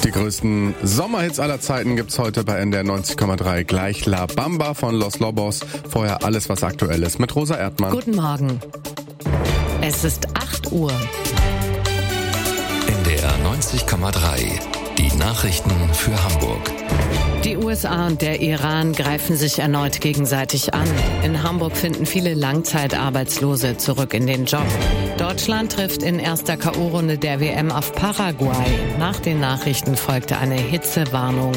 Die größten Sommerhits aller Zeiten gibt's heute bei NDR 90,3. Gleich La Bamba von Los Lobos. Vorher alles, was aktuell ist mit Rosa Erdmann. Guten Morgen. Es ist 8 Uhr. NDR 90,3. Die Nachrichten für Hamburg. Die USA und der Iran greifen sich erneut gegenseitig an. In Hamburg finden viele Langzeitarbeitslose zurück in den Job. Deutschland trifft in erster K.O.-Runde der WM auf Paraguay. Nach den Nachrichten folgte eine Hitzewarnung.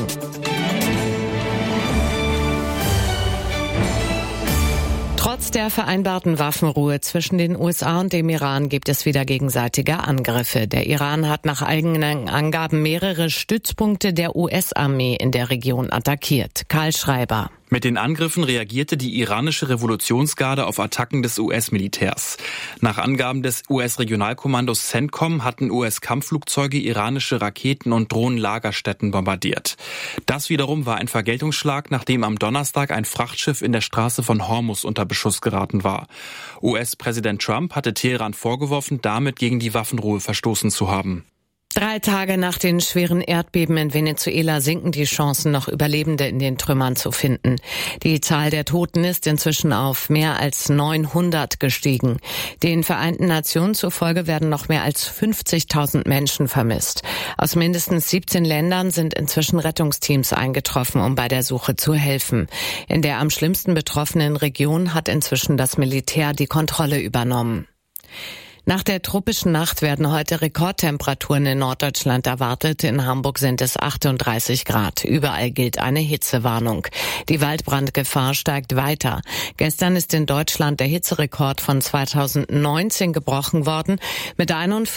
Trotz der vereinbarten Waffenruhe zwischen den USA und dem Iran gibt es wieder gegenseitige Angriffe. Der Iran hat nach eigenen Angaben mehrere Stützpunkte der US-Armee in der Region attackiert. Karl Schreiber. Mit den Angriffen reagierte die iranische Revolutionsgarde auf Attacken des US-Militärs. Nach Angaben des US-Regionalkommandos CENTCOM hatten US-Kampfflugzeuge iranische Raketen- und Drohnenlagerstätten bombardiert. Das wiederum war ein Vergeltungsschlag, nachdem am Donnerstag ein Frachtschiff in der Straße von Hormuz unter Beschuss geraten war. US-Präsident Trump hatte Teheran vorgeworfen, damit gegen die Waffenruhe verstoßen zu haben. 3 Tage nach den schweren Erdbeben in Venezuela sinken die Chancen, noch Überlebende in den Trümmern zu finden. Die Zahl der Toten ist inzwischen auf mehr als 900 gestiegen. Den Vereinten Nationen zufolge werden noch mehr als 50.000 Menschen vermisst. Aus mindestens 17 Ländern sind inzwischen Rettungsteams eingetroffen, um bei der Suche zu helfen. In der am schlimmsten betroffenen Region hat inzwischen das Militär die Kontrolle übernommen. Nach der tropischen Nacht werden heute Rekordtemperaturen in Norddeutschland erwartet. In Hamburg sind es 38 Grad. Überall gilt eine Hitzewarnung. Die Waldbrandgefahr steigt weiter. Gestern ist in Deutschland der Hitzerekord von 2019 gebrochen worden mit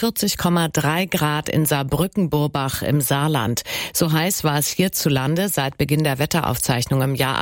41,3 Grad in Saarbrücken-Burbach im Saarland. So heiß war es hierzulande seit Beginn der Wetteraufzeichnung im Jahr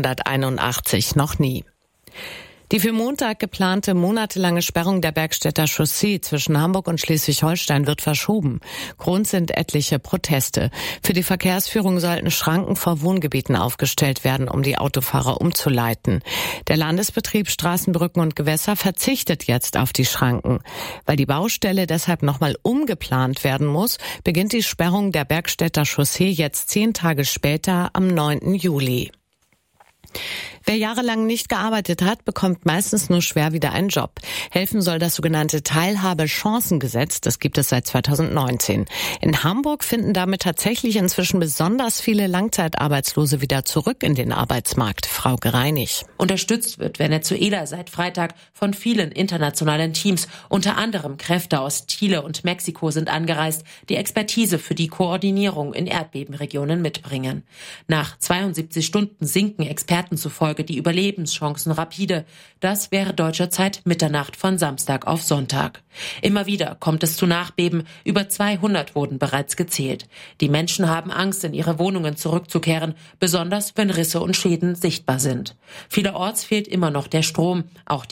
1881 noch nie. Die für Montag geplante monatelange Sperrung der Bergstädter Chaussee zwischen Hamburg und Schleswig-Holstein wird verschoben. Grund sind etliche Proteste. Für die Verkehrsführung sollten Schranken vor Wohngebieten aufgestellt werden, um die Autofahrer umzuleiten. Der Landesbetrieb Straßenbrücken und Gewässer verzichtet jetzt auf die Schranken. Weil die Baustelle deshalb nochmal umgeplant werden muss, beginnt die Sperrung der Bergstädter Chaussee jetzt 10 Tage später am 9. Juli. Wer jahrelang nicht gearbeitet hat, bekommt meistens nur schwer wieder einen Job. Helfen soll das sogenannte Teilhabe-Chancengesetz, das gibt es seit 2019. In Hamburg finden damit tatsächlich inzwischen besonders viele Langzeitarbeitslose wieder zurück in den Arbeitsmarkt. Frau Gereinig. Unterstützt wird Venezuela seit Freitag von vielen internationalen Teams. Unter anderem Kräfte aus Chile und Mexiko sind angereist, die Expertise für die Koordinierung in Erdbebenregionen mitbringen. Nach 72 Stunden sinken Experten zufolge die Überlebenschancen rapide. Das wäre deutscher Zeit Mitternacht von Samstag auf Sonntag. Immer wieder kommt es zu Nachbeben. Über 200 wurden bereits gezählt. Die Menschen haben Angst, in ihre Wohnungen zurückzukehren, besonders wenn Risse und Schäden sichtbar sind. Vielerorts fehlt immer noch der Strom. Auch